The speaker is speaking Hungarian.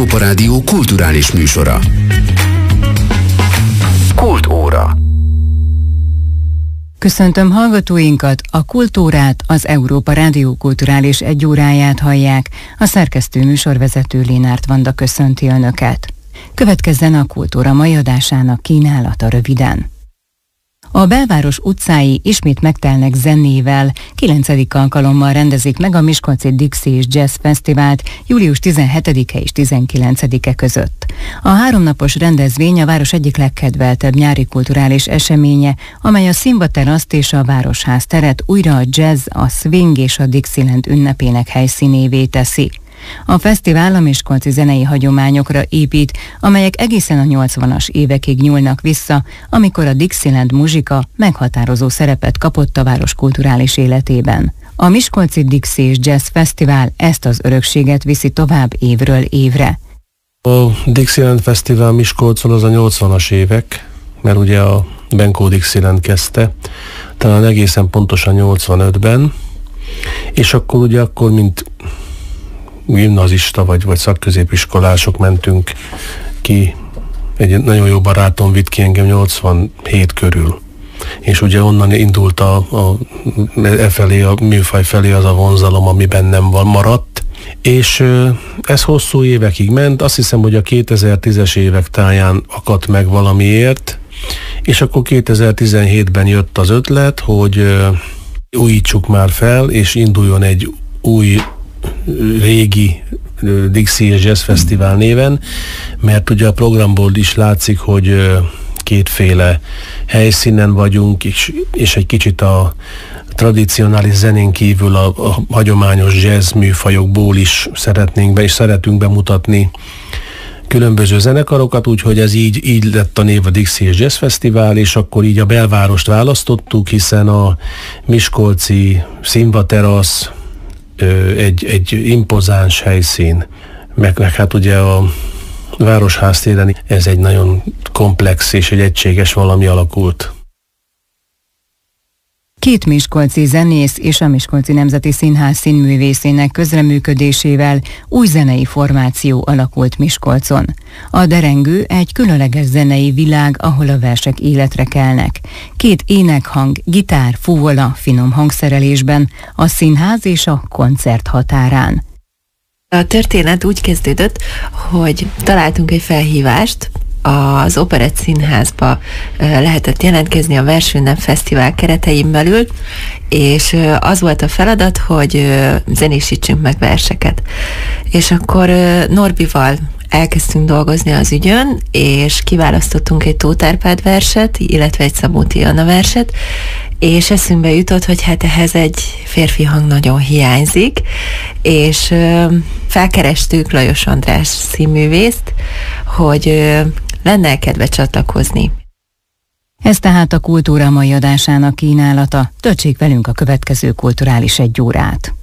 Európa Rádió kulturális műsora. Kultúra. Köszöntöm hallgatóinkat, a Kultúrát, az Európa Rádió kulturális egyóráját hallják, a szerkesztő műsorvezető Lénárt Vanda köszönti Önöket. Következzen a Kultúra mai adásának kínálata röviden. A belváros utcái ismét megtelnek zenével. 9. alkalommal rendezik meg a Miskolci Dixie és Jazz Fesztivált július 17-e és 19-e között. A 3 napos rendezvény a város egyik legkedveltebb nyári kulturális eseménye, amely a Színva teraszt és a Városház teret újra a jazz, a swing és a Dixieland ünnepének helyszínévé teszi. A fesztivál a miskolci zenei hagyományokra épít, amelyek egészen a 80-as évekig nyúlnak vissza, amikor a Dixieland muzsika meghatározó szerepet kapott a város kulturális életében. A Miskolci Dixie és Jazz Fesztivál ezt az örökséget viszi tovább évről évre. A Dixieland Fesztivál Miskolcon az a 80-as évek, mert ugye a Benkó Dixieland kezdte, talán egészen pontosan 85-ben, és akkor ugye mint gimnazista vagy szakközépiskolások mentünk ki, egy nagyon jó barátom vitt ki engem 87 körül. És ugye onnan indult a műfaj felé az a vonzalom, ami bennem maradt. És ez hosszú évekig ment, azt hiszem, hogy a 2010-es évek táján akadt meg valamiért, és akkor 2017-ben jött az ötlet, hogy újítsuk már fel, és induljon egy új régi Dixie és Jazz Fesztivál néven, mert ugye a programból is látszik, hogy kétféle helyszínen vagyunk, és egy kicsit a tradicionális zenén kívül a hagyományos jazz műfajokból is szeretünk bemutatni különböző zenekarokat, úgyhogy ez így lett a név a Dixie és Jazz Fesztivál, és akkor így a belvárost választottuk, hiszen a miskolci Színva terasz egy impozáns helyszín, meg hát ugye a Városház téren ez egy nagyon komplex és egy egységes valami alakult. 2 miskolci zenész és a Miskolci Nemzeti Színház színművészének közreműködésével új zenei formáció alakult Miskolcon. A Derengő egy különleges zenei világ, ahol a versek életre kelnek. 2 énekhang, gitár, fuvola, finom hangszerelésben, a színház és a koncert határán. A történet úgy kezdődött, hogy találtunk egy felhívást, az Operett Színházba lehetett jelentkezni a Versünnep Fesztivál keretein belül, és az volt a feladat, hogy zenésítsünk meg verseket. És akkor Norbival elkezdtünk dolgozni az ügyön, és kiválasztottunk egy Tóth Árpád verset, illetve egy Szabóti Anna verset, és eszünkbe jutott, hogy hát ehhez egy férfi hang nagyon hiányzik, és felkerestük Lajos András színművészt, hogy lenne kedve csatlakozni. Ez tehát a Kultúra mai adásának kínálata. Töltsék velünk a következő kulturális egyórát.